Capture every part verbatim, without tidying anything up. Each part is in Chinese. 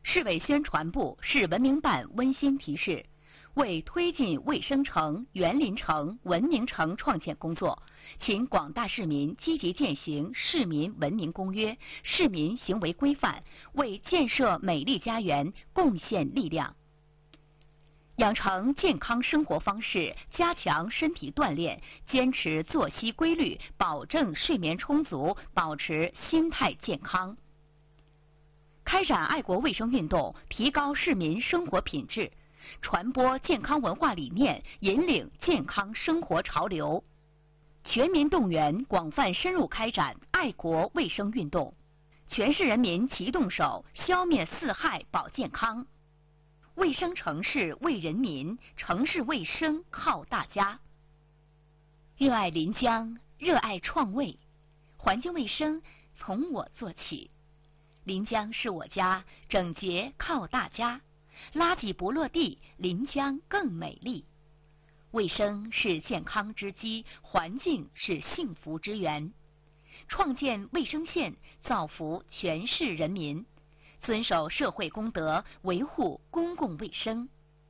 市委宣传部、市文明办温馨提示：为推进卫生城、园林城、文明城创建工作，请广大市民积极践行《市民文明公约》、市民行为规范，为建设美丽家园贡献力量。养成健康生活方式，加强身体锻炼，坚持作息规律，保证睡眠充足，保持心态健康。开展爱国卫生运动，提高市民生活品质，传播健康文化理念，引领健康生活潮流。全民动员，广泛深入开展爱国卫生运动，全市人民齐动手，消灭四害保健康。卫生城市为人民，城市卫生靠大家。热爱临江，热爱创卫，环境卫生从我做起。临江是我家，整洁靠大家。垃圾不落地，临江更美丽。卫生是健康之基，环境是幸福之源。创建卫生县，造福全市人民。遵守社会公德，维护公共卫生。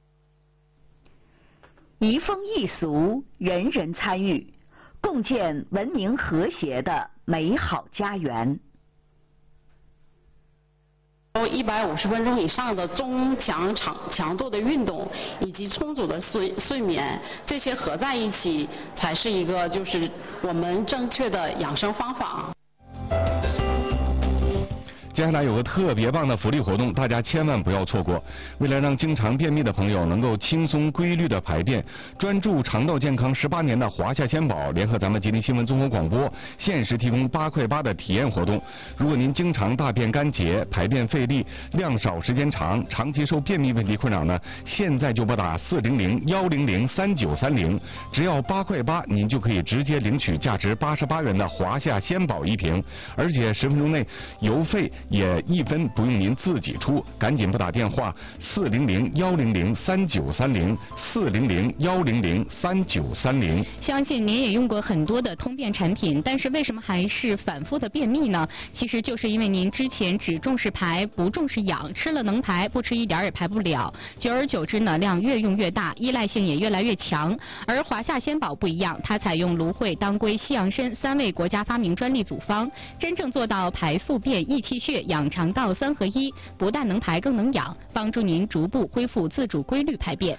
移风易俗，人人参与，共建文明和谐的美好家园。 一百五十分钟以上的中强强强度的运动，以及充足的睡睡眠，这些合在一起，才是一个就是我们正确的养生方法。 接下来有个特别棒的福利活动，大家千万不要错过。为了让经常便秘的朋友能够轻松规律的排便，专注肠道健康十八年的华夏仙宝联合咱们吉林新闻综合广播，限时提供八块八的体验活动。如果您经常大便干结、排便费力、量少时间长，长期受便秘问题困扰呢，现在就拨打四零零幺零零三九三零，只要八块八，您就可以直接领取价值八十八元的华夏仙宝一瓶，而且十分钟内邮费也一分不用您自己出，赶紧拨打电话四零零幺零零三九三零四零零幺零零三九三零。 相信您也用过很多的通便产品，但是为什么还是反复的便秘呢？其实就是因为您之前只重视排，不重视养，吃了能排，不吃一点也排不了，久而久之呢，量越用越大，依赖性也越来越强。而华夏仙宝不一样，它采用芦荟、当归、西洋参三味国家发明专利组方，真正做到排宿便、益气血、养肠道三合一，不但能排更能养，帮助您逐步恢复自主规律排便。